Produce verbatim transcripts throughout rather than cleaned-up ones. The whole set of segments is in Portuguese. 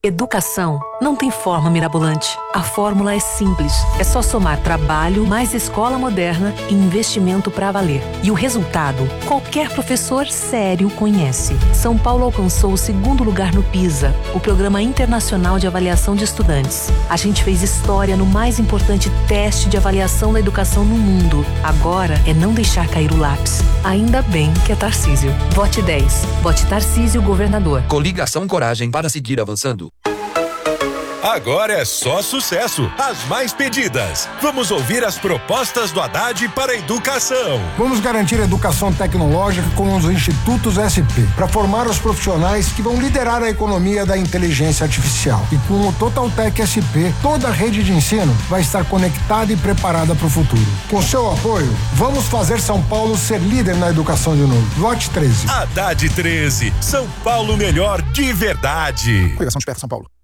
Educação não tem forma mirabolante. A fórmula é simples. É só somar trabalho, mais escola moderna e investimento pra valer. E o resultado, qualquer professor sério conhece. São Paulo alcançou o segundo lugar no PISA, o Programa Internacional de Avaliação de Estudantes. A gente fez história no mais importante teste de avaliação da educação no mundo. Agora é não deixar cair o lápis. Ainda bem que é Tarcísio. Vote dez. Vote Tarcísio, governador. Coligação Coragem para seguir avançando. Agora é só sucesso, as mais pedidas. Vamos ouvir as propostas do Haddad para a educação. Vamos garantir a educação tecnológica com os institutos S P, para formar os profissionais que vão liderar a economia da inteligência artificial. E com o Totaltec S P, toda a rede de ensino vai estar conectada e preparada para o futuro. Com seu apoio, vamos fazer São Paulo ser líder na educação de novo. Vote treze. Haddad treze, São Paulo melhor de verdade. Coligação Desperta São Paulo.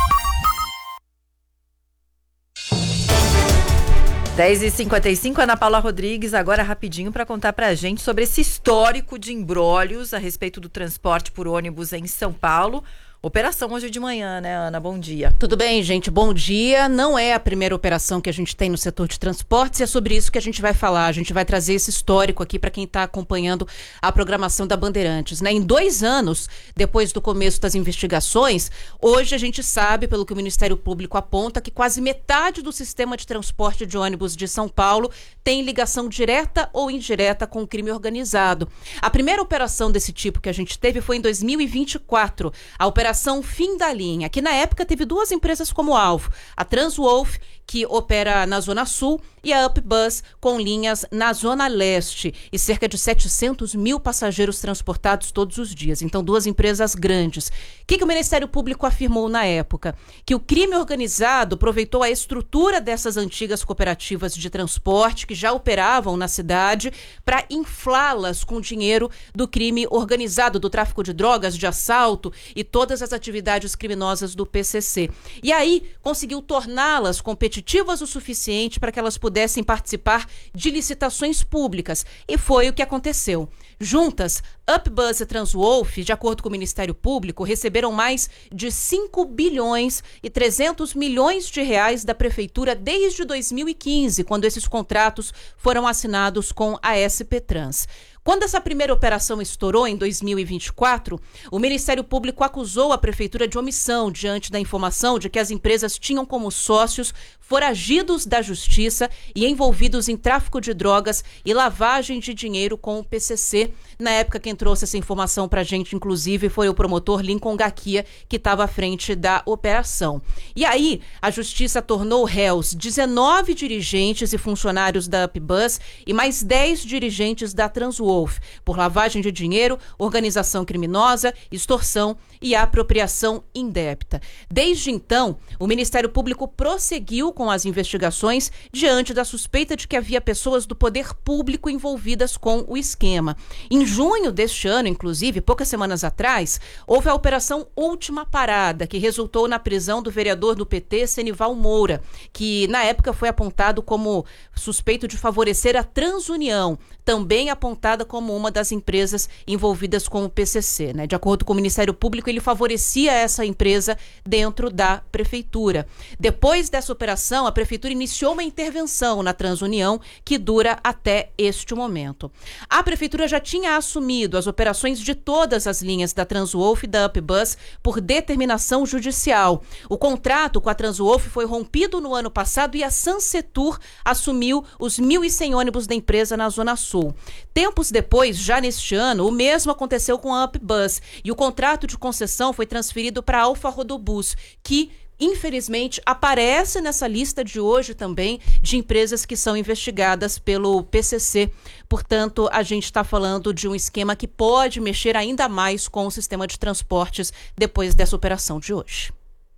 dez e cinquenta e cinco, Ana Paula Rodrigues, agora rapidinho para contar pra gente sobre esse histórico de imbrólios a respeito do transporte por ônibus em São Paulo. Operação hoje de manhã, né, Ana? Bom dia. Tudo bem, gente? Bom dia. Não é a primeira operação que a gente tem no setor de transportes e é sobre isso que a gente vai falar. A gente vai trazer esse histórico aqui para quem está acompanhando a programação da Bandeirantes, né? Em dois anos, depois do começo das investigações, hoje a gente sabe, pelo que o Ministério Público aponta, que quase metade do sistema de transporte de ônibus de São Paulo tem ligação direta ou indireta com o crime organizado. A primeira operação desse tipo que a gente teve foi em dois mil e vinte e quatro, a operação Fim da Linha, que na época teve duas empresas como alvo, a Transwolf, que opera na Zona Sul, e a UpBus, com linhas na Zona Leste, e cerca de setecentos mil passageiros transportados todos os dias. Então, duas empresas grandes. O que, que o Ministério Público afirmou na época? Que o crime organizado aproveitou a estrutura dessas antigas cooperativas de transporte, que já operavam na cidade, para inflá-las com dinheiro do crime organizado, do tráfico de drogas, de assalto e todas as atividades criminosas do P C C. E aí, conseguiu torná-las competitivas o suficiente para que elas pudessem participar de licitações públicas. E foi o que aconteceu. Juntas, UpBus e Transwolf, de acordo com o Ministério Público, receberam mais de cinco bilhões e trezentos milhões de reais da Prefeitura desde dois mil e quinze, quando esses contratos foram assinados com a S P Trans. Quando essa primeira operação estourou em dois mil e vinte e quatro, o Ministério Público acusou a Prefeitura de omissão diante da informação de que as empresas tinham como sócios foragidos da justiça e envolvidos em tráfico de drogas e lavagem de dinheiro com o P C C. Na época, quem trouxe essa informação para a gente, inclusive, foi o promotor Lincoln Gaquia, que estava à frente da operação. E aí, a justiça tornou réus dezenove dirigentes e funcionários da UpBus e mais dez dirigentes da Transwolf por lavagem de dinheiro, organização criminosa, extorsão e apropriação indébita. Desde então, o Ministério Público prosseguiu com as investigações diante da suspeita de que havia pessoas do poder público envolvidas com o esquema. Em junho deste ano, inclusive, poucas semanas atrás, houve a Operação Última Parada, que resultou na prisão do vereador do P T, Senival Moura, que na época foi apontado como suspeito de favorecer a Transunião, também apontada como uma das empresas envolvidas com o P C C, né? De acordo com o Ministério Público, ele favorecia essa empresa dentro da Prefeitura. Depois dessa operação, a Prefeitura iniciou uma intervenção na Transunião que dura até este momento. A Prefeitura já tinha assumido as operações de todas as linhas da Transwolf e da UpBus por determinação judicial. O contrato com a Transwolf foi rompido no ano passado e a Sansetur assumiu os mil e cem ônibus da empresa na Zona Sul. Tempos depois, já neste ano, o mesmo aconteceu com a UpBus e o contrato de concessão foi transferido para a Alfa Rodobus, que infelizmente, aparece nessa lista de hoje também de empresas que são investigadas pelo P C C. Portanto, a gente está falando de um esquema que pode mexer ainda mais com o sistema de transportes depois dessa operação de hoje.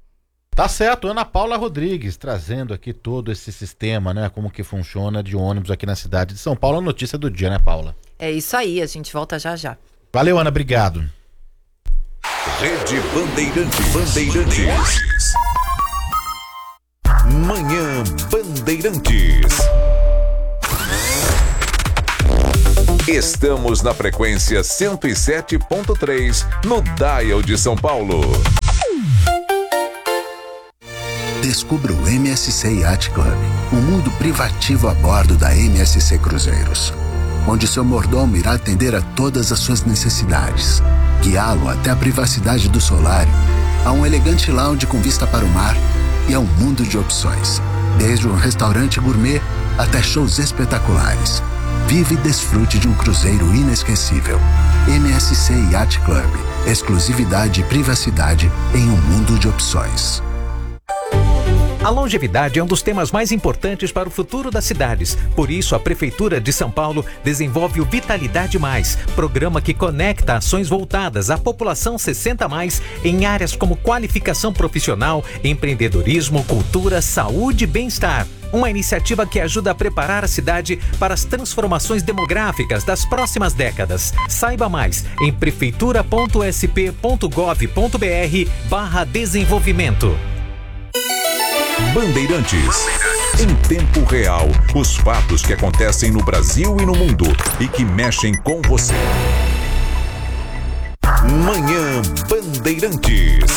Tá certo, Ana Paula Rodrigues, trazendo aqui todo esse sistema, né? Como que funciona de ônibus aqui na cidade de São Paulo. A notícia do dia, né, Paula? É isso aí, a gente volta já já. Valeu, Ana, obrigado. Rede Bandeirantes. Bandeirantes. Manhã Bandeirantes. Estamos na frequência cento e sete ponto três no Dial de São Paulo. Descubra o M S C Yacht Club, um mundo privativo a bordo da M S C Cruzeiros, onde seu mordomo irá atender a todas as suas necessidades, guiá-lo até a privacidade do solário, a um elegante lounge com vista para o mar e a um mundo de opções, desde um restaurante gourmet até shows espetaculares. Vive e desfrute de um cruzeiro inesquecível. M S C Yacht Club, exclusividade e privacidade em um mundo de opções. A longevidade é um dos temas mais importantes para o futuro das cidades. Por isso, a Prefeitura de São Paulo desenvolve o Vitalidade Mais, programa que conecta ações voltadas à população sessenta mais em áreas como qualificação profissional, empreendedorismo, cultura, saúde e bem-estar. Uma iniciativa que ajuda a preparar a cidade para as transformações demográficas das próximas décadas. Saiba mais em prefeitura ponto s p ponto gov ponto b r barra desenvolvimento. Bandeirantes. Em tempo real, os fatos que acontecem no Brasil e no mundo e que mexem com você. Manhã Bandeirantes.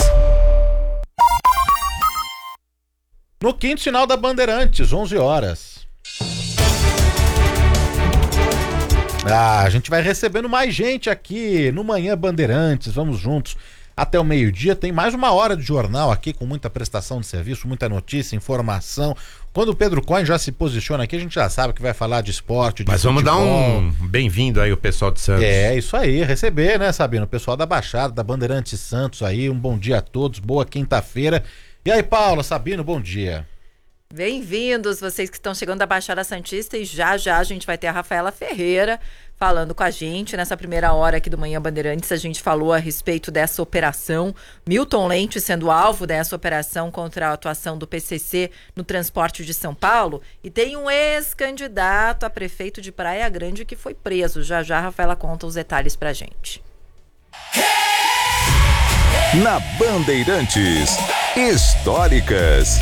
No quinto sinal da Bandeirantes, onze horas. Ah, a gente vai recebendo mais gente aqui no Manhã Bandeirantes. Vamos juntos até o meio-dia. Tem mais uma hora de jornal aqui com muita prestação de serviço, muita notícia, informação. Quando o Pedro Cohen já se posiciona aqui, a gente já sabe que vai falar de esporte, de Mas futebol. vamos dar um bem-vindo aí o pessoal de Santos. É, isso aí, receber, né, Sabino? O pessoal da Baixada, da Bandeirantes Santos aí, um bom dia a todos, boa quinta-feira. E aí, Paula, Sabino, bom dia. Bem-vindos, vocês que estão chegando da Baixada Santista, e já já a gente vai ter a Rafaela Ferreira falando com a gente. Nessa primeira hora aqui do Manhã Bandeirantes, a gente falou a respeito dessa operação, Milton Leite sendo alvo dessa operação contra a atuação do P C C no transporte de São Paulo, e tem um ex-candidato a prefeito de Praia Grande que foi preso. Já já a Rafaela conta os detalhes pra gente. Na Bandeirantes, históricas.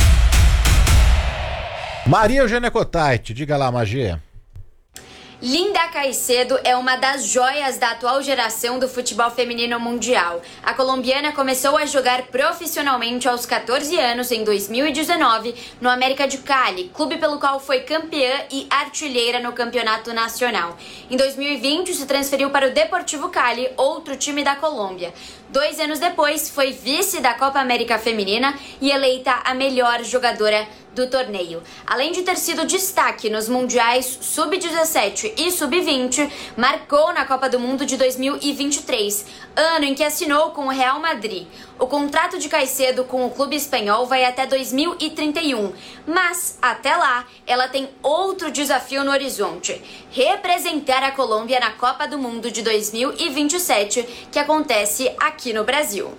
Maria Eugênia Cotait, diga lá, Magia. Linda Caicedo é uma das joias da atual geração do futebol feminino mundial. A colombiana começou a jogar profissionalmente aos catorze anos em dois mil e dezenove no América de Cali, clube pelo qual foi campeã e artilheira no campeonato nacional. Em dois mil e vinte se transferiu para o Deportivo Cali, outro time da Colômbia. Dois anos depois foi vice da Copa América Feminina e eleita a melhor jogadora do torneio. Além de ter sido destaque nos mundiais sub dezessete e sub vinte, marcou na Copa do Mundo de dois mil e vinte e três, ano em que assinou com o Real Madrid. O contrato de Caicedo com o clube espanhol vai até dois mil e trinta e um, mas até lá ela tem outro desafio no horizonte: representar a Colômbia na Copa do Mundo de dois mil e vinte e sete, que acontece aqui no Brasil.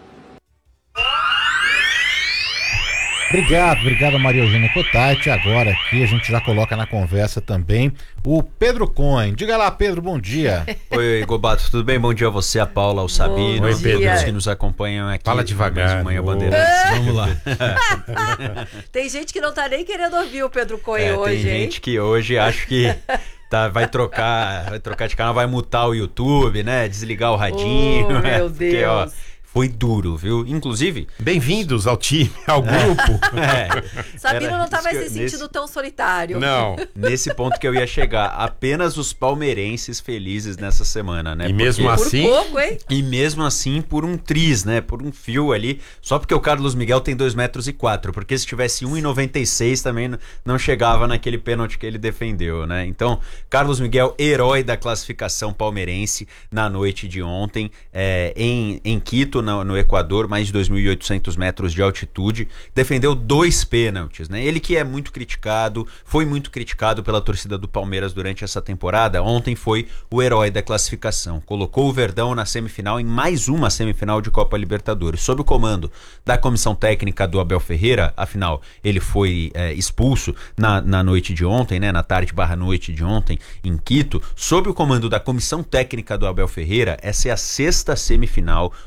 Obrigado, obrigado Maria Eugênia Cotait. Agora aqui a gente já coloca na conversa também o Pedro Cohen. Diga lá, Pedro, bom dia. Oi, Gobato, tudo bem? Bom dia a você, a Paula, ao Sabino. Oi, Pedro. Todos que nos acompanham aqui. Fala devagar. Manhã Bandeirantes. Vamos lá. Tem gente que não tá nem querendo ouvir o Pedro Cohen é, hoje, tem hein? gente que hoje acho que tá, vai trocar, vai trocar de canal, vai mutar o YouTube, né? Desligar o radinho. Oh, meu Porque, Deus. ó, foi duro, viu? Inclusive... Bem-vindos ao time, ao grupo. É, Sabino era não tá mais isso se que eu- sentindo tão solitário. Não. Nesse ponto que eu ia chegar. Apenas os palmeirenses felizes nessa semana, né? E mesmo Porque- assim- Por pouco, hein? E mesmo assim por um triz, né? Por um fio ali. Só porque o Carlos Miguel tem dois metros e quatro. Porque se tivesse um e noventa e seis também n- não chegava naquele pênalti que ele defendeu, né? Então, Carlos Miguel, herói da classificação palmeirense na noite de ontem, é, em, em Quito, no, no Equador, mais de dois mil e oitocentos metros de altitude, defendeu dois pênaltis, né? Ele que é muito criticado, foi muito criticado pela torcida do Palmeiras durante essa temporada, ontem foi o herói da classificação. Colocou o Verdão na semifinal, em mais uma semifinal de Copa Libertadores, sob o comando da comissão técnica do Abel Ferreira. Afinal, ele foi é, expulso na, na noite de ontem, né? Na tarde barra noite de ontem, em Quito, sob o comando da comissão técnica do Abel Ferreira. Essa é a sexta semifinal do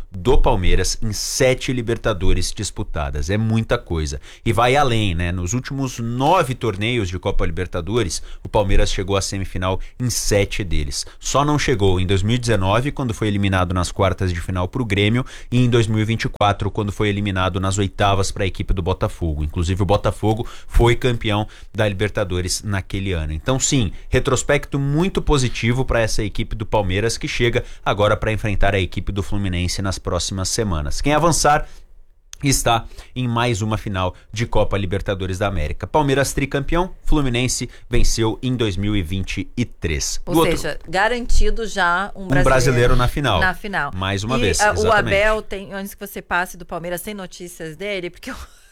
Palmeiras em sete Libertadores disputadas. É muita coisa. E vai além, né? Nos últimos nove torneios de Copa Libertadores, o Palmeiras chegou à semifinal em sete deles. Só não chegou em dois mil e dezenove, quando foi eliminado nas quartas de final para o Grêmio, e em dois mil e vinte e quatro, quando foi eliminado nas oitavas para a equipe do Botafogo. Inclusive o Botafogo foi campeão da Libertadores naquele ano. Então sim, retrospecto muito positivo para essa equipe do Palmeiras, que chega agora para enfrentar a equipe do Fluminense nas próximas semanas. Quem avançar está em mais uma final de Copa Libertadores da América. Palmeiras tricampeão, Fluminense venceu em dois mil e vinte e três. Ou Do seja, outro, garantido já um brasileiro, um brasileiro na final. Na final. Mais uma e, vez, a, exatamente. o Abel tem, antes que você passe do Palmeiras, sem notícias dele, porque eu...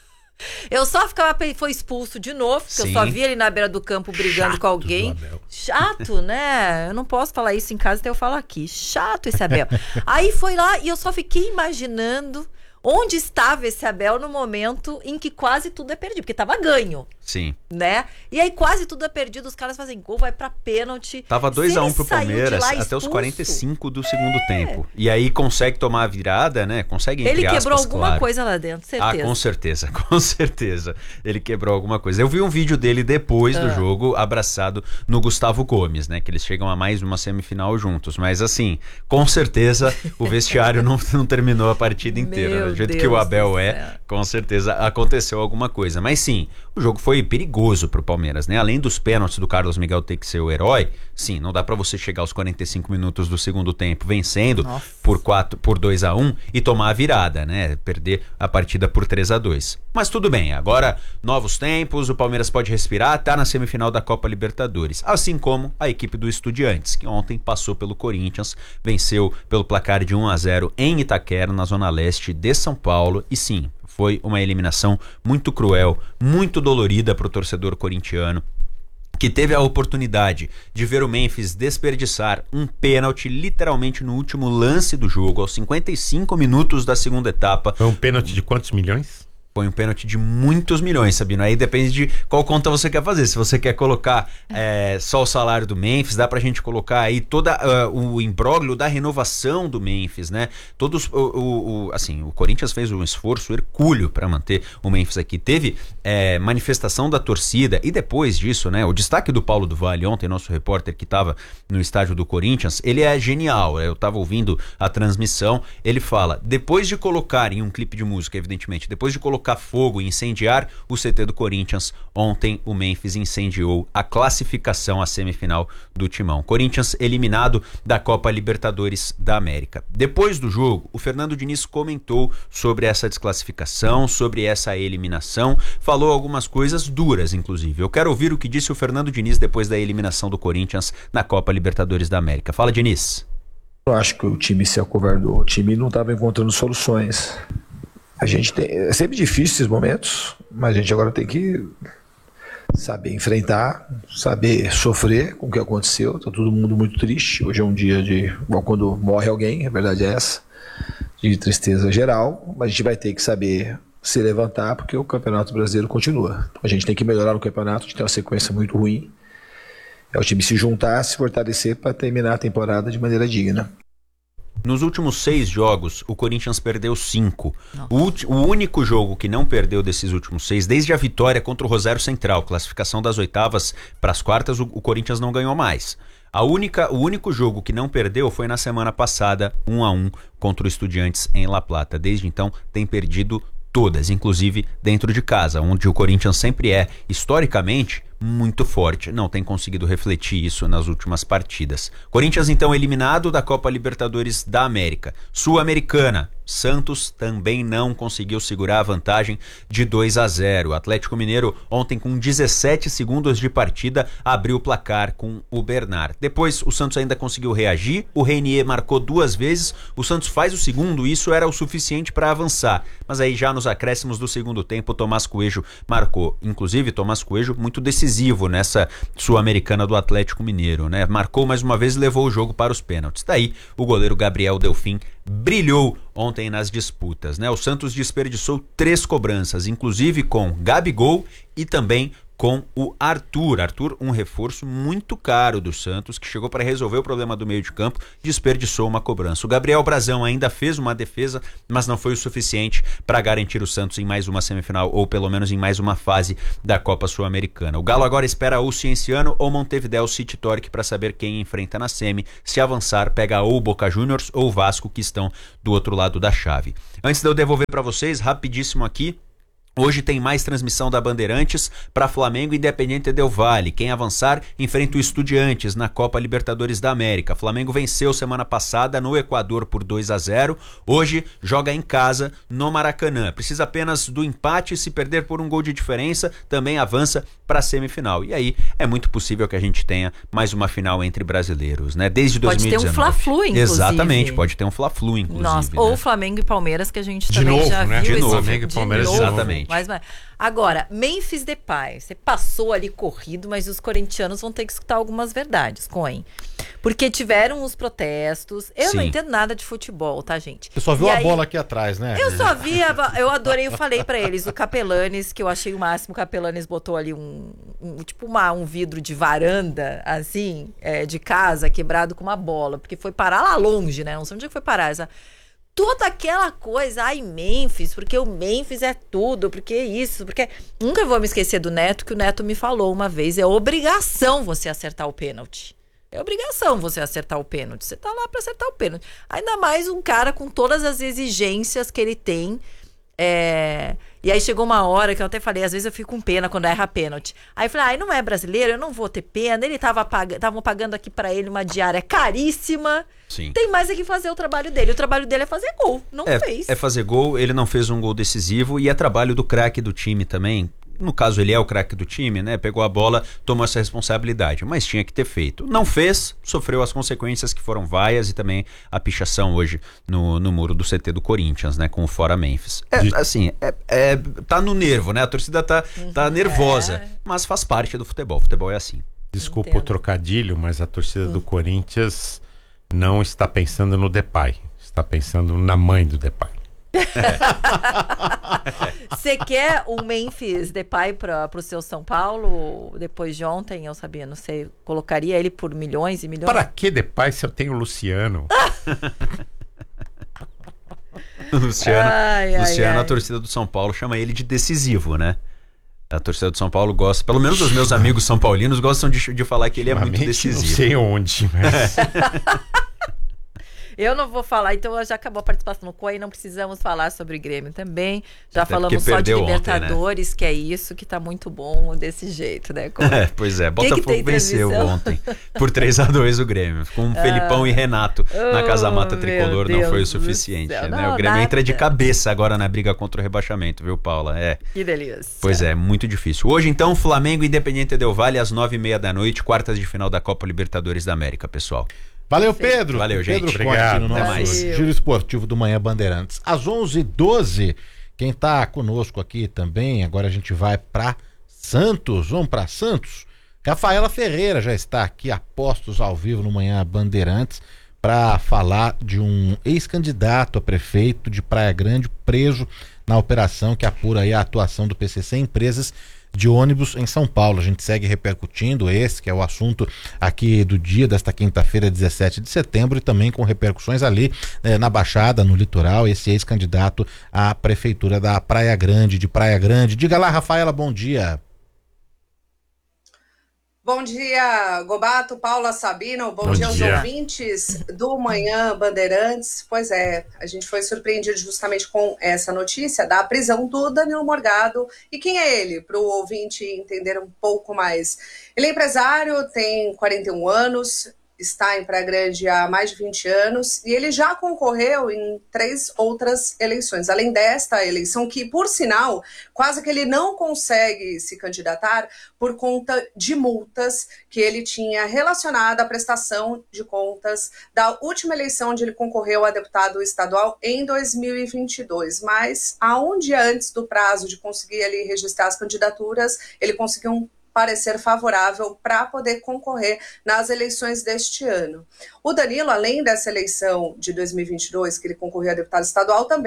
Eu só ficava, foi expulso de novo, porque Sim. eu só via ele na beira do campo brigando Chato com alguém. Chato, né? Eu não posso falar isso em casa, então eu falo aqui. Chato esse Abel. Aí foi lá e eu só fiquei imaginando onde estava esse Abel no momento em que quase tudo é perdido, porque tava ganho. Sim. Né? E aí quase tudo é perdido, os caras fazem gol, vai pra pênalti. Tava dois a um ele pro saiu de Palmeiras lá até os expulso, quarenta e cinco do segundo tempo. E aí consegue tomar a virada, né? Consegue, entre Ele quebrou aspas, alguma claro. coisa lá dentro, certeza. Ah, com certeza, com certeza. Ele quebrou alguma coisa. Eu vi um vídeo dele depois do Ah. jogo, abraçado no Gustavo Gomes, né? Que eles chegam a mais uma semifinal juntos. Mas assim, com certeza o vestiário não, não terminou a partida inteira. Meu Do jeito Deus que o Abel do é, céu. com certeza aconteceu alguma coisa. Mas sim, o jogo foi perigoso pro Palmeiras, né? Além dos pênaltis do Carlos Miguel ter que ser o herói, sim, não dá pra você chegar aos quarenta e cinco minutos do segundo tempo vencendo por quatro, por dois a um e tomar a virada, né? Perder a partida por três a dois. Mas tudo bem, agora novos tempos, o Palmeiras pode respirar, tá na semifinal da Copa Libertadores. Assim como a equipe do Estudiantes, que ontem passou pelo Corinthians, venceu pelo placar de um a zero em Itaquera, na zona leste de São Paulo, e sim, foi uma eliminação muito cruel, muito dolorida para o torcedor corintiano, que teve a oportunidade de ver o Memphis desperdiçar um pênalti literalmente no último lance do jogo, aos cinquenta e cinco minutos da segunda etapa. Foi um pênalti de quantos milhões? Foi um pênalti de muitos milhões, Sabino. Aí depende de qual conta você quer fazer. Se você quer colocar é, só o salário do Memphis, dá pra gente colocar aí todo uh, o imbróglio da renovação do Memphis, né? Todos, o, o, o, assim, o Corinthians fez um esforço hercúleo para manter o Memphis aqui. Teve é, manifestação da torcida e depois disso, né? O destaque do Paulo do Vale ontem, nosso repórter que estava no estádio do Corinthians, ele é genial. Eu tava ouvindo a transmissão. Ele fala, depois de colocar em um clipe de música, evidentemente, depois de colocar fogo e incendiar o C T do Corinthians, ontem o Memphis incendiou a classificação à semifinal do Timão. Corinthians eliminado da Copa Libertadores da América. Depois do jogo, o Fernando Diniz comentou sobre essa desclassificação, sobre essa eliminação, falou algumas coisas duras, inclusive. Eu quero ouvir o que disse o Fernando Diniz depois da eliminação do Corinthians na Copa Libertadores da América. Fala, Diniz. Eu acho que o time se acovardou, o time não estava encontrando soluções. A gente tem, é sempre difícil esses momentos, mas a gente agora tem que saber enfrentar, saber sofrer com o que aconteceu. Tá todo mundo muito triste. Hoje é um dia de, igual quando morre alguém, a verdade é essa, de tristeza geral, mas a gente vai ter que saber se levantar, porque o Campeonato Brasileiro continua. A gente tem que melhorar no campeonato, a gente tem uma sequência muito ruim. É o time se juntar, se fortalecer para terminar a temporada de maneira digna. Nos últimos seis jogos, o Corinthians perdeu cinco. O, o único jogo que não perdeu desses últimos seis, desde a vitória contra o Rosário Central, classificação das oitavas para as quartas, o, o Corinthians não ganhou mais. A única, o único jogo que não perdeu foi na semana passada, um a um, contra o Estudiantes em La Plata. Desde então, tem perdido todas, inclusive dentro de casa, onde o Corinthians sempre é, historicamente, muito forte. Não tem conseguido refletir isso nas últimas partidas. Corinthians, então, eliminado da Copa Libertadores da América. Sul-Americana, Santos também não conseguiu segurar a vantagem de dois a zero. O Atlético Mineiro, ontem com dezessete segundos de partida, abriu o placar com o Bernard. Depois, o Santos ainda conseguiu reagir. O Reinier marcou duas vezes. O Santos faz o segundo, isso era o suficiente para avançar. Mas aí, já nos acréscimos do segundo tempo, o Tomás Coelho marcou. Inclusive, Tomás Coelho muito decisivo nessa Sul-Americana do Atlético Mineiro, né? Marcou mais uma vez e levou o jogo para os pênaltis. Daí, o goleiro Gabriel Delfim brilhou ontem nas disputas, né? O Santos desperdiçou três cobranças, inclusive com Gabigol e também com com o Arthur. Arthur, um reforço muito caro do Santos, que chegou para resolver o problema do meio de campo, desperdiçou uma cobrança. O Gabriel Brazão ainda fez uma defesa, mas não foi o suficiente para garantir o Santos em mais uma semifinal, ou pelo menos em mais uma fase da Copa Sul-Americana. O Galo agora espera ou Cienciano ou Montevideo City Torque para saber quem enfrenta na semi. Se avançar, pega ou Boca Juniors ou Vasco, que estão do outro lado da chave. Antes de eu devolver para vocês, rapidíssimo aqui, hoje tem mais transmissão da Bandeirantes para Flamengo e Independiente del Valle. Quem avançar enfrenta o Estudiantes na Copa Libertadores da América. Flamengo venceu semana passada no Equador por dois a zero. Hoje joga em casa no Maracanã. Precisa apenas do empate. Se perder por um gol de diferença, também avança para a semifinal. E aí é muito possível que a gente tenha mais uma final entre brasileiros, né? Desde dois mil e dezenove. Pode ter um Fla-Flu, inclusive. Exatamente, pode ter um Fla-Flu, inclusive. Nossa, né? ou Flamengo e Palmeiras, que a gente De também novo, já né? viu. De esse novo. filme. Flamengo e Palmeiras de novo. Exatamente. Mas, mas, agora, Memphis Depay, você passou ali corrido, mas os corintianos vão ter que escutar algumas verdades, Coen. Porque tiveram os protestos. Eu Sim. não entendo nada de futebol, tá, gente? Você só viu E a aí, bola aqui atrás, né? Eu só vi, a, eu adorei, eu falei pra eles, o Capelanes, que eu achei o máximo, o Capelanes botou ali um, um tipo uma, um vidro de varanda, assim, é, de casa, quebrado com uma bola, porque foi parar lá longe, né? Não sei onde é que foi parar essa... Toda aquela coisa, ai, Memphis, porque o Memphis é tudo, porque isso, porque... Nunca vou me esquecer do Neto, que o Neto me falou uma vez, é obrigação você acertar o pênalti. É obrigação você acertar o pênalti. Você tá lá pra acertar o pênalti. Ainda mais um cara com todas as exigências que ele tem. É... E aí chegou uma hora que eu até falei, às vezes eu fico com pena quando erra pênalti. Aí eu falei, ai, não é brasileiro, eu não vou ter pena. Ele tava pag... Tavam pagando aqui pra ele uma diária caríssima. Sim. Tem mais é que fazer o trabalho dele. O trabalho dele é fazer gol, não é, fez. É fazer gol, ele não fez um gol decisivo e é trabalho do craque do time também. No caso, ele é o craque do time, né? Pegou a bola, tomou essa responsabilidade, mas tinha que ter feito. Não fez, sofreu as consequências que foram vaias e também a pichação hoje no, no muro do C T do Corinthians, né? Com o Fora Memphis. É, De... assim, é, é, tá no nervo, né? A torcida tá, uhum, tá nervosa, é. Mas faz parte do futebol. O futebol é assim. Desculpa Entendo. o trocadilho, mas a torcida hum. do Corinthians não está pensando no Depay, está pensando na mãe do Depay. Você quer um Memphis Depay para o seu São Paulo depois de ontem? Eu sabia, não sei, colocaria ele por milhões e milhões? Para que Depay se eu tenho o Luciano? Luciano, ai, Luciano ai, a ai. torcida do São Paulo chama ele de decisivo, né? A torcida do São Paulo gosta, pelo menos os meus amigos são paulinos gostam de, de falar que ele é muito decisivo. Não sei onde, mas... Eu não vou falar, então já acabou a participação no C O E, não precisamos falar sobre o Grêmio também. Já Até falamos só de Libertadores, ontem, né? Que é isso, que tá muito bom desse jeito, né? Como... É, pois é, Botafogo que que venceu ontem por três a dois o Grêmio, com ah, Felipão e Renato na Casa Mata Tricolor, não foi o suficiente, né? Não, o Grêmio nada. entra de cabeça agora na briga contra o rebaixamento, viu, Paula? É. Que delícia. Pois é, muito difícil. Hoje, então, Flamengo e Independiente del Valle às nove e meia da noite, quartas de final da Copa Libertadores da América, pessoal. Valeu, Pedro. Valeu, gente. Pedro Obrigado. Conte, no nosso mais. Giro Esportivo do Manhã Bandeirantes. Às onze e doze, quem tá conosco aqui também, agora a gente vai para Santos. Vamos para Santos? Rafaela Ferreira já está aqui, a postos ao vivo no Manhã Bandeirantes, para falar de um ex-candidato a prefeito de Praia Grande preso na operação que apura aí a atuação do P C C em empresas de ônibus em São Paulo. A gente segue repercutindo esse, que é o assunto aqui do dia desta quinta-feira, dezessete de setembro, e também com repercussões ali eh, na Baixada, no litoral, esse ex-candidato à prefeitura da Praia Grande, de Praia Grande. Diga lá, Rafaela, bom dia. Bom dia, Gobato, Paula, Sabino, bom, bom dia aos dia. ouvintes do Manhã Bandeirantes. Pois é, a gente foi surpreendido justamente com essa notícia da prisão do Danilo Morgado. E quem é ele? Para o ouvinte entender um pouco mais. Ele é empresário, tem quarenta e um anos, está em Praia Grande há mais de vinte anos e ele já concorreu em três outras eleições, além desta eleição que, por sinal, quase que ele não consegue se candidatar por conta de multas que ele tinha relacionada à prestação de contas da última eleição onde ele concorreu a deputado estadual em dois mil e vinte e dois, mas a um dia antes do prazo de conseguir ali registrar as candidaturas, ele conseguiu um parecer favorável para poder concorrer nas eleições deste ano. O Danilo, além dessa eleição de dois mil e vinte e dois, que ele concorreu a deputado estadual, também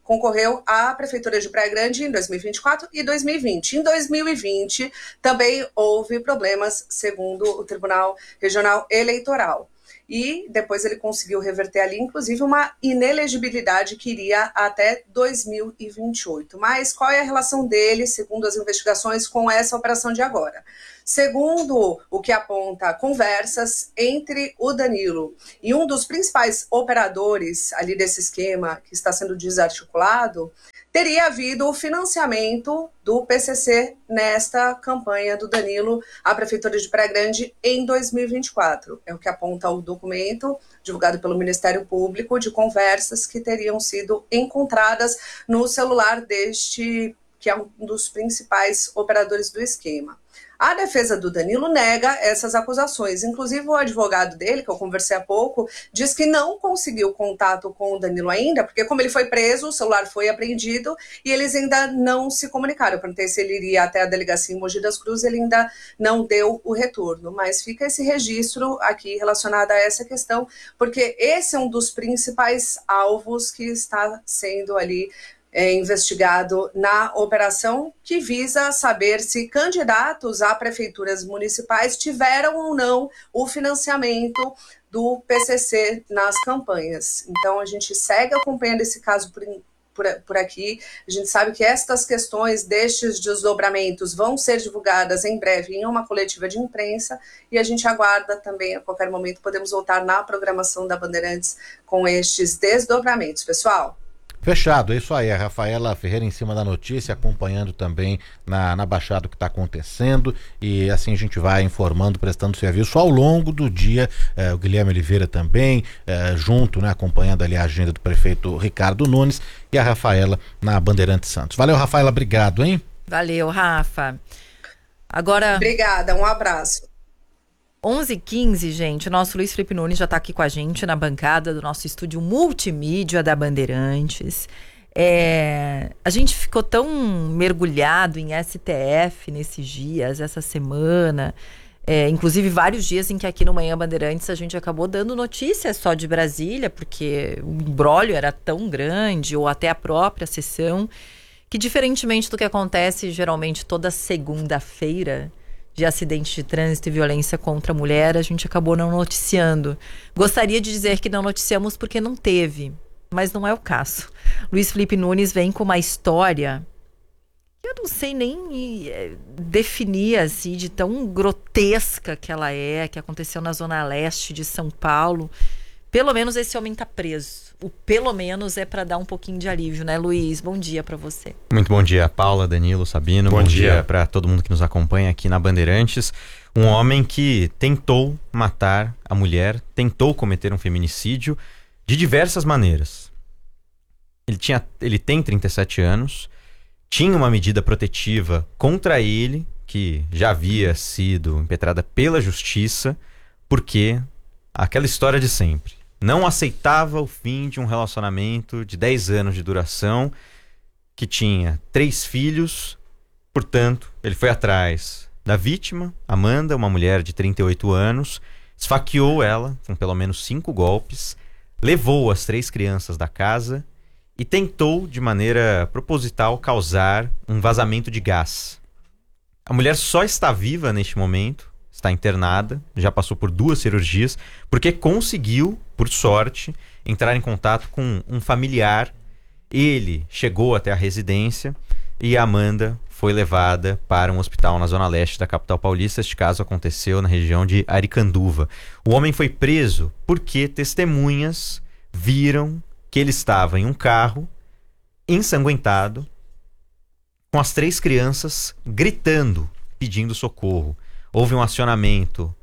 concorreu à Prefeitura de Praia Grande em dois mil e vinte e quatro e dois mil e vinte. Em dois mil e vinte, também houve problemas, segundo o Tribunal Regional Eleitoral. E depois ele conseguiu reverter ali, inclusive, uma inelegibilidade que iria até dois mil e vinte e oito. Mas qual é a relação dele, segundo as investigações, com essa operação de agora? Segundo o que aponta conversas entre o Danilo e um dos principais operadores ali desse esquema que está sendo desarticulado, teria havido o financiamento do P C C nesta campanha do Danilo à Prefeitura de Praia Grande em dois mil e vinte e quatro. É o que aponta o documento divulgado pelo Ministério Público de conversas que teriam sido encontradas no celular deste, que é um dos principais operadores do esquema. A defesa do Danilo nega essas acusações. Inclusive, o advogado dele, que eu conversei há pouco, diz que não conseguiu contato com o Danilo ainda, porque como ele foi preso, o celular foi apreendido e eles ainda não se comunicaram. Eu perguntei se ele iria até a delegacia em Mogi das Cruzes, ele ainda não deu o retorno. Mas fica esse registro aqui relacionado a essa questão, porque esse é um dos principais alvos que está sendo ali É investigado na operação, que visa saber se candidatos a prefeituras municipais tiveram ou não o financiamento do P C C nas campanhas. Então a gente segue acompanhando esse caso por, por, por aqui. A gente sabe que estas questões destes desdobramentos vão ser divulgadas em breve em uma coletiva de imprensa e a gente aguarda também, a qualquer momento, podemos voltar na programação da Bandeirantes com estes desdobramentos. Pessoal? Fechado, é isso aí, a Rafaela Ferreira em cima da notícia, acompanhando também na, na Baixada o que está acontecendo, e assim a gente vai informando, prestando serviço ao longo do dia, eh, o Guilherme Oliveira também, eh, junto, né, acompanhando ali a agenda do prefeito Ricardo Nunes, e a Rafaela na Bandeirantes Santos. Valeu, Rafaela, obrigado, hein? Valeu, Rafa. Agora... Obrigada, um abraço. onze e quinze, gente, o nosso Luiz Felipe Nunes já está aqui com a gente na bancada do nosso estúdio multimídia da Bandeirantes. É, a gente ficou tão mergulhado em S T F nesses dias, essa semana, é, inclusive vários dias em que aqui no Manhã Bandeirantes a gente acabou dando notícias só de Brasília, porque o imbróglio era tão grande, ou até a própria sessão, que diferentemente do que acontece geralmente toda segunda-feira, de acidentes de trânsito e violência contra a mulher, a gente acabou não noticiando. Gostaria de dizer que não noticiamos porque não teve, mas não é o caso. Luiz Felipe Nunes vem com uma história que eu não sei nem é, definir assim, de tão grotesca que ela é, que aconteceu na Zona Leste de São Paulo. Pelo menos esse homem tá preso. O pelo menos é para dar um pouquinho de alívio, né, Luiz? Bom dia para você. Muito bom dia, Paula, Danilo, Sabino. Bom, bom dia, dia para todo mundo que nos acompanha aqui na Bandeirantes. Um homem que tentou matar a mulher, tentou cometer um feminicídio de diversas maneiras. Ele, tinha, ele tem trinta e sete anos, tinha uma medida protetiva contra ele, que já havia sido impetrada pela justiça, porque aquela história de sempre. Não aceitava o fim de um relacionamento de dez anos de duração, que tinha três filhos, portanto, ele foi atrás da vítima, Amanda, uma mulher de trinta e oito anos, esfaqueou ela com pelo menos cinco golpes, levou as três crianças da casa e tentou, de maneira proposital, causar um vazamento de gás. A mulher só está viva neste momento, está internada, já passou por duas cirurgias, porque conseguiu, por sorte, entrar em contato com um familiar. Ele chegou até a residência e a Amanda foi levada para um hospital na zona leste da capital paulista. Este caso aconteceu na região de Aricanduva. O homem foi preso porque testemunhas viram que ele estava em um carro ensanguentado, com as três crianças gritando, pedindo socorro. Houve um acionamento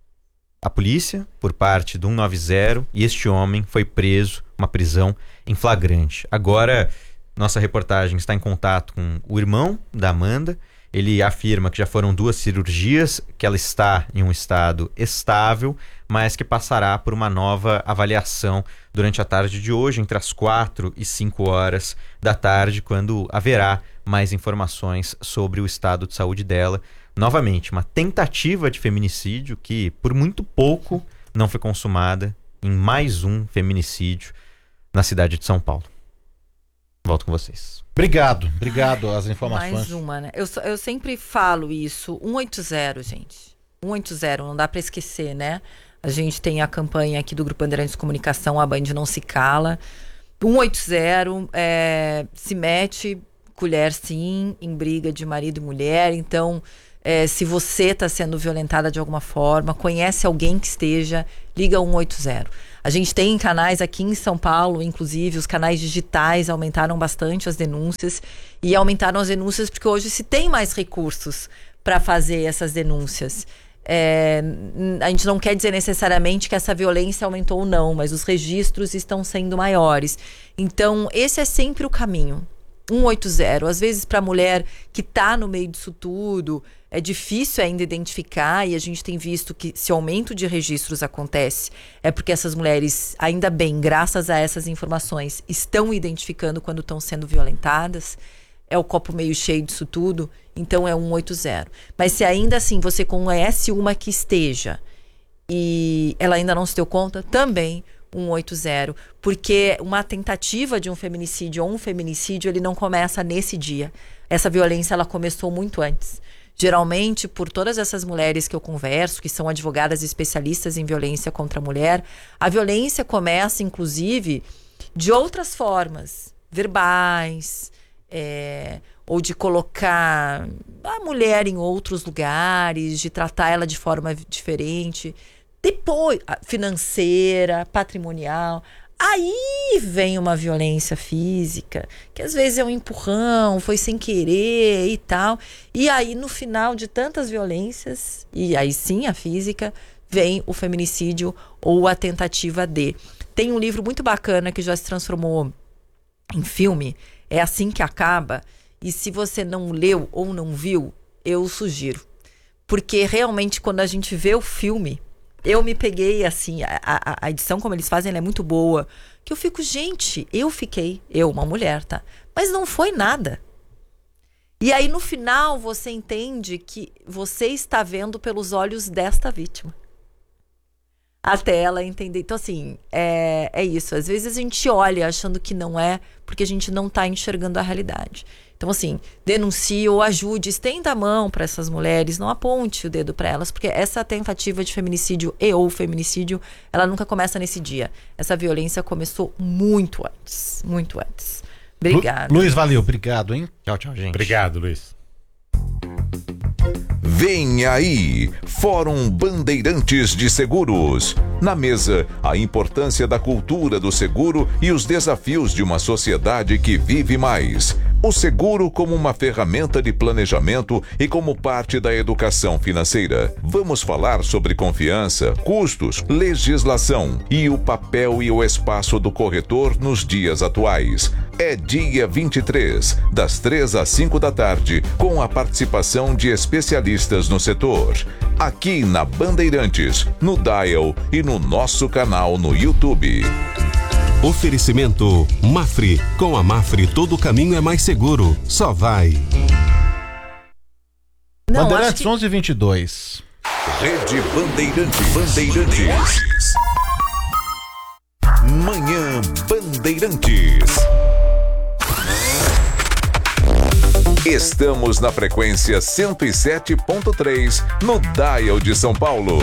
à polícia por parte do cento e noventa e este homem foi preso, uma prisão em flagrante. Agora, nossa reportagem está em contato com o irmão da Amanda. Ele afirma que já foram duas cirurgias, que ela está em um estado estável, mas que passará por uma nova avaliação durante a tarde de hoje, entre as quatro e cinco horas da tarde, quando haverá mais informações sobre o estado de saúde dela. Novamente, uma tentativa de feminicídio que, por muito pouco, não foi consumada em mais um feminicídio na cidade de São Paulo. volto com vocês. Obrigado, obrigado as informações. Mais uma, né? Eu, eu sempre falo isso, um oito zero, gente. um oito zero, não dá para esquecer, né? A gente tem a campanha aqui do Grupo Bandeirantes de Comunicação, a Band Não Se Cala. um oito zero é, se mete, colher sim, em briga de marido e mulher. Então, é, se você está sendo violentada de alguma forma, conhece alguém que esteja, liga um oito zero. A gente tem canais aqui em São Paulo, inclusive, os canais digitais aumentaram bastante as denúncias. E aumentaram as denúncias porque hoje se tem mais recursos para fazer essas denúncias. É, a gente não quer dizer necessariamente que essa violência aumentou ou não, mas os registros estão sendo maiores. Então, esse é sempre o caminho. um oito zero. Às vezes, para a mulher que está no meio disso tudo, é difícil ainda identificar, e a gente tem visto que se o aumento de registros acontece, é porque essas mulheres, ainda bem, graças a essas informações, estão identificando quando estão sendo violentadas. É o copo meio cheio disso tudo, então é um oito zero. Mas se ainda assim você conhece uma que esteja e ela ainda não se deu conta, também um oito zero. Porque uma tentativa de um feminicídio ou um feminicídio, ele não começa nesse dia. Essa violência, ela começou muito antes. Geralmente, por todas essas mulheres que eu converso, que são advogadas especialistas em violência contra a mulher, a violência começa, inclusive, de outras formas, verbais, é, ou de colocar a mulher em outros lugares, de tratar ela de forma diferente, depois financeira, patrimonial. Aí vem uma violência física, que às vezes é um empurrão, foi sem querer e tal. E aí, no final de tantas violências, e aí sim a física, vem o feminicídio ou a tentativa de. Tem um livro muito bacana que já se transformou em filme, É Assim que Acaba. E se você não leu ou não viu, eu sugiro. Porque realmente, quando a gente vê o filme, eu me peguei assim, a, a, a edição como eles fazem, ela é muito boa, que eu fico, gente, eu fiquei, eu, uma mulher, tá? Mas não foi nada. E aí no final você entende que você está vendo pelos olhos desta vítima. Até ela entender. Então assim, é, é isso. Às vezes a gente olha achando que não é, porque a gente não está enxergando a realidade. Então assim, denuncie ou ajude, estenda a mão para essas mulheres, não aponte o dedo para elas, porque essa tentativa de feminicídio e ou feminicídio, ela nunca começa nesse dia. Essa violência começou muito antes, muito antes. Obrigado. Lu, Luiz, valeu, obrigado, hein? Tchau, tchau, gente. Obrigado, Luiz. Vem aí, Fórum Bandeirantes de Seguros. Na mesa, a importância da cultura do seguro e os desafios de uma sociedade que vive mais. O seguro como uma ferramenta de planejamento e como parte da educação financeira. Vamos falar sobre confiança, custos, legislação e o papel e o espaço do corretor nos dias atuais. É dia vinte e três, das três às cinco da tarde, com a participação de especialistas no setor. Aqui na Bandeirantes, no Dial e no nosso canal no YouTube. Oferecimento Mafre. Com a Mafre, todo caminho é mais seguro. Só vai. Não, Bandeirantes que... onze e vinte e dois. Rede Bandeirantes. Bandeirantes. Manhã Bandeirantes. Estamos na frequência cento e sete ponto três no Dial de São Paulo.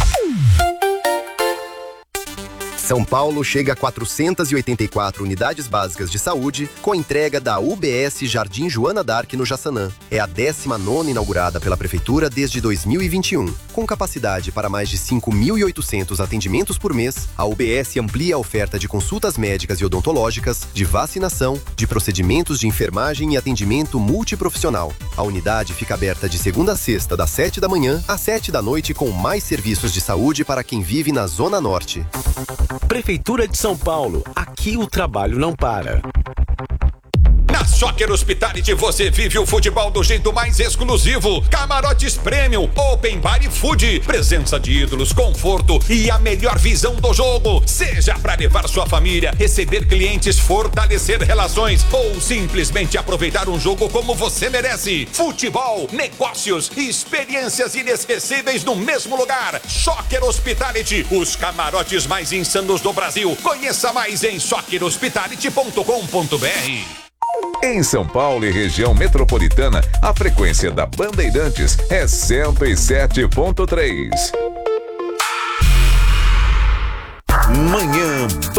São Paulo chega a quatrocentas e oitenta e quatro unidades básicas de saúde com entrega da U B S Jardim Joana d'Arc no Jaçanã. É a décima nona inaugurada pela Prefeitura desde dois mil e vinte e um. Com capacidade para mais de cinco mil e oitocentos atendimentos por mês, a U B S amplia a oferta de consultas médicas e odontológicas, de vacinação, de procedimentos de enfermagem e atendimento multiprofissional. A unidade fica aberta de segunda a sexta, das sete da manhã às sete da noite, com mais serviços de saúde para quem vive na Zona Norte. Prefeitura de São Paulo. Aqui o trabalho não para. Na Soccer Hospitality você vive o futebol do jeito mais exclusivo. Camarotes Premium, Open Bar e Food. Presença de ídolos, conforto e a melhor visão do jogo. Seja para levar sua família, receber clientes, fortalecer relações ou simplesmente aproveitar um jogo como você merece. Futebol, negócios e experiências inesquecíveis no mesmo lugar. Soccer Hospitality, os camarotes mais insanos do Brasil. Conheça mais em soccer hospitality ponto com ponto b r. Em São Paulo e região metropolitana, a frequência da Bandeirantes é cento e sete ponto três. Manhã